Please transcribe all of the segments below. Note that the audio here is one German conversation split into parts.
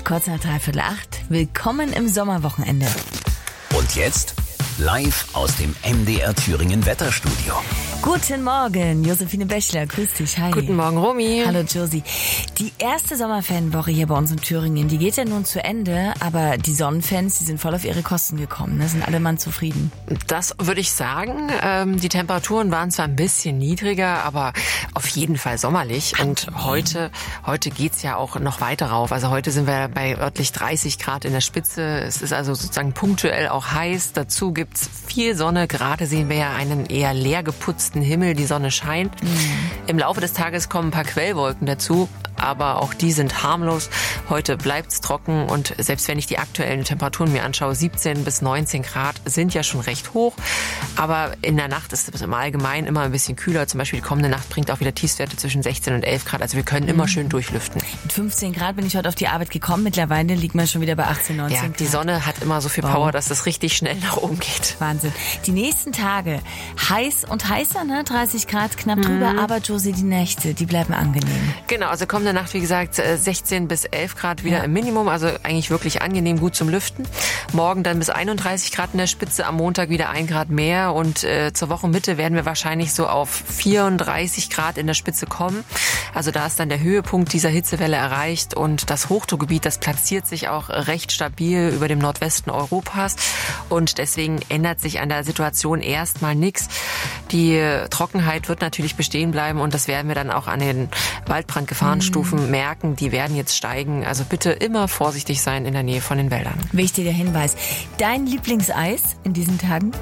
ist kurz nach 7:45. Willkommen im Sommerwochenende. Und jetzt live aus dem MDR Thüringen Wetterstudio. Guten Morgen, Josephine Bächler, grüß dich, hi. Guten Morgen, Romy. Hallo Josie. Die erste Sommerfanwoche hier bei uns in Thüringen, die geht ja nun zu Ende, aber die Sonnenfans, die sind voll auf ihre Kosten gekommen, ne? Sind alle Mann zufrieden. Das würde ich sagen. Die Temperaturen waren zwar ein bisschen niedriger, aber auf jeden Fall sommerlich. Und heute geht's ja auch noch weiter rauf. Also heute sind wir bei örtlich 30 Grad in der Spitze. Es ist also sozusagen punktuell auch heiß. Dazu gibt's viel Sonne. Gerade sehen wir ja einen eher leer geputzten Himmel. Die Sonne scheint. Im Laufe des Tages kommen ein paar Quellwolken dazu. Aber auch die sind harmlos. Heute bleibt's trocken und selbst wenn ich die aktuellen Temperaturen mir anschaue, 17 bis 19 Grad sind ja schon recht hoch. Aber in der Nacht ist es im Allgemeinen immer ein bisschen kühler. Zum Beispiel die kommende Nacht bringt auch wieder Tiefstwerte zwischen 16 und 11 Grad. Also wir können immer schön durchlüften. Mit 15 Grad bin ich heute auf die Arbeit gekommen. Mittlerweile liegt man schon wieder bei 18, 19 Grad. Ja, die Sonne hat immer so viel Power, dass es richtig schnell nach oben geht. Wahnsinn. Die nächsten Tage heiß und heißer, ne? 30 Grad knapp drüber. Aber Josie, die Nächte, die bleiben angenehm. Genau, also kommende Nacht, wie gesagt, 16 bis 11 Grad wieder im Minimum. Also eigentlich wirklich angenehm, gut zum Lüften. Morgen dann bis 31 Grad in der Spitze, am Montag wieder 1 Grad mehr. Und zur Wochenmitte werden wir wahrscheinlich so auf 34 Grad in der Spitze kommen. Also da ist dann der Höhepunkt dieser Hitzewelle erreicht. Und das Hochdruckgebiet, das platziert sich auch recht stabil über dem Nordwesten Europas. Und deswegen ändert sich an der Situation erstmal nichts. Die Trockenheit wird natürlich bestehen bleiben. Und das werden wir dann auch an den Waldbrandgefahrenstufen merken. Die werden jetzt steigen. Also bitte immer vorsichtig sein in der Nähe von den Wäldern. Wichtiger Hinweis. Dein Lieblingseis in diesen Tagen?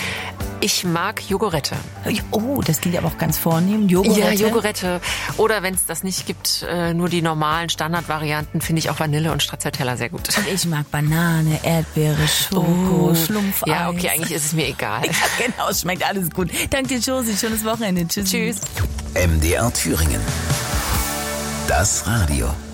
Ich mag Jogurette. Oh, das klingt aber auch ganz vornehm. Jogurette? Ja, Jogurette. Oder wenn es das nicht gibt, nur die normalen Standardvarianten, finde ich auch Vanille und Stracciatella sehr gut. Und ich mag Banane, Erdbeere, Schoko, Schlumpfeis. Ja, okay, eigentlich ist es mir egal. Ja, genau, schmeckt alles gut. Danke dir, Josie. Schönes Wochenende. Tschüss. Tschüss. MDR Thüringen. Das Radio.